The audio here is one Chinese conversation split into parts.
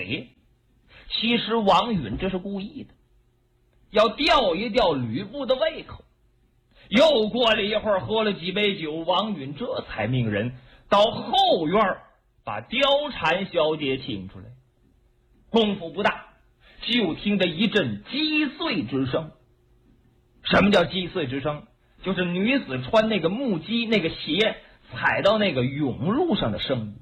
嘴。其实王允这是故意的，要吊一吊吕布的胃口。又过了一会儿，喝了几杯酒，王允这才命人到后院把貂蝉小姐请出来。功夫不大，就听得一阵击碎之声。什么叫击碎之声？就是女子穿那个木屐，那个鞋踩到那个甬路上的声音。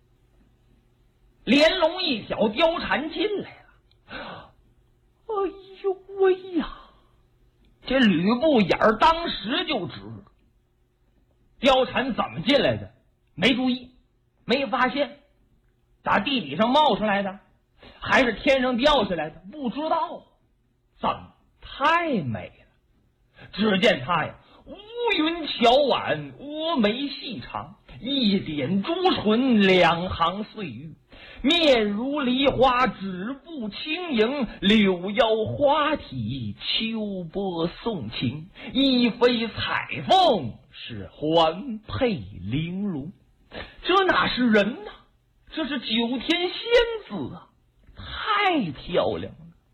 连笼一挑，貂蝉进来了。哎呦喂呀！这吕布眼儿当时就直了。貂蝉怎么进来的？没注意，没发现。打地底上冒出来的，还是天上掉下来的？不知道。怎么太美了？只见她呀，乌云巧婉，峨眉细长，一点朱唇，两行碎玉，面如梨花，指步轻盈，柳腰花体，秋波送情，一飞彩凤，是环佩玲珑。这哪是人呐，这是九天仙子啊，太漂亮了。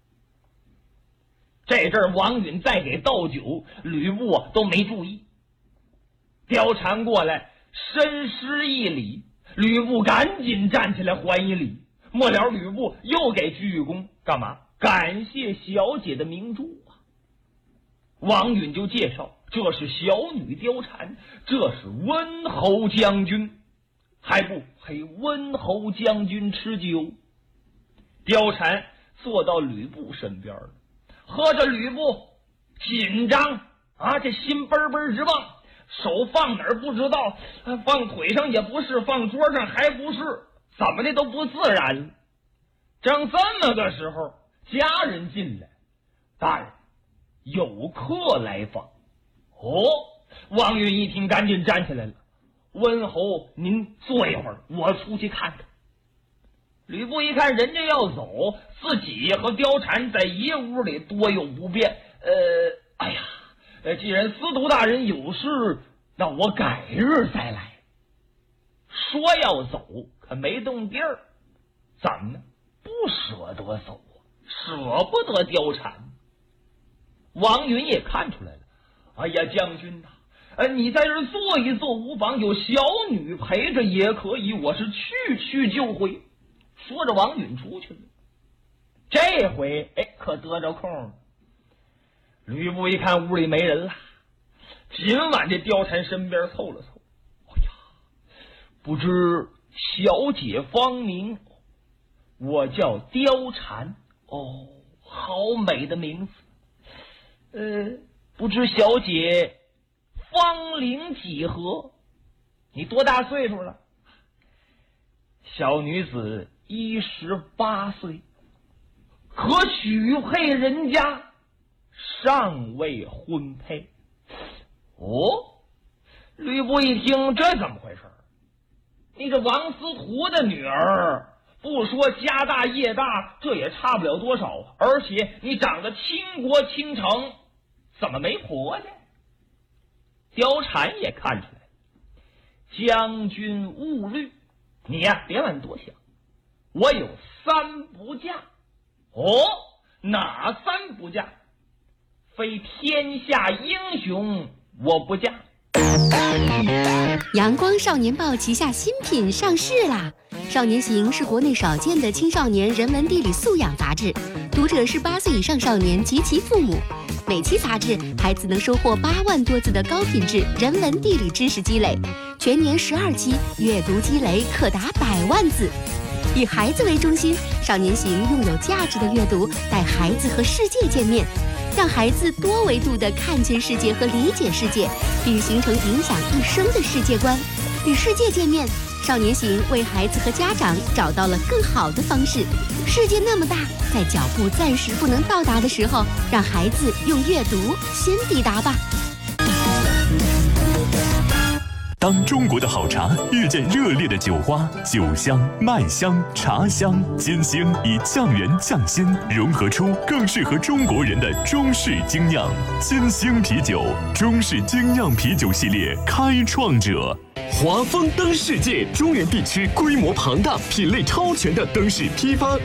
这阵王允再给倒酒，吕布都没注意。貂蝉过来深施一礼，吕布赶紧站起来还一礼。末了吕布又给鞠一躬，干嘛？感谢小姐的明珠啊。王允就介绍，这是小女貂蝉，这是温侯将军，还不陪温侯将军吃酒。貂蝉坐到吕布身边了，喝着吕布紧张啊，这心嘣嘣直棒，手放哪儿不知道，放腿上也不是，放桌上还不是，怎么的都不自然。正这么个时候，家人进来，大人有客来访。哦，王允一听赶紧站起来了，温侯您坐一会儿，我出去看看。吕布一看人家要走，自己和貂蝉在一屋里多有不便，哎呀，既然司徒大人有事，那我改日再来。说要走，可没动地儿，怎么呢？不舍得走啊，舍不得貂蝉。王允也看出来了，哎呀，将军呐，你在这儿坐一坐无妨，有小女陪着也可以，我是去就回。说着王允出去了。这回可得着空了。吕布一看屋里没人了，紧往这貂蝉身边凑了凑。哎呀，不知小姐芳名？我叫貂蝉。哦，好美的名字。不知小姐芳龄几何？你多大岁数了？小女子18岁，可许配人家，尚未婚配。哦，吕布一听，这怎么回事？你这王司徒的女儿，不说家大业大，这也差不了多少啊，而且你长得倾国倾城，怎么没婆呢？貂蝉也看出来了，将军勿虑，你呀别往多想，我有3不嫁。哦，哪3不嫁？非天下英雄我不嫁。 阳光少年报旗下新品上市啦！少年行是国内少见的青少年人文地理素养杂志，读者是8岁以上少年及其父母。每期杂志，孩子能收获8万多字的高品质人文地理知识积累，全年12期，阅读积累可达100万字。以孩子为中心，少年行用有价值的阅读带孩子和世界见面，让孩子多维度地看见世界和理解世界，并形成影响一生的世界观。与世界见面，少年行为孩子和家长找到了更好的方式。世界那么大，在脚步暂时不能到达的时候，让孩子用阅读先抵达吧。 当中国的好茶遇见热烈的酒花，酒香、麦香、茶香，金星以匠人匠心融合出更适合中国人的中式精酿。金星啤酒，中式精酿啤酒系列开创者。 华丰灯世界，中原地区规模庞大、品类超全的灯饰批发